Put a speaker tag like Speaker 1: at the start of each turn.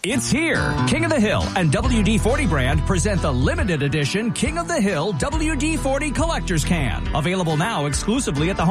Speaker 1: It's here. King of the Hill and WD-40 brand present the limited edition King of the Hill WD-40 Collector's Can. Available now exclusively at the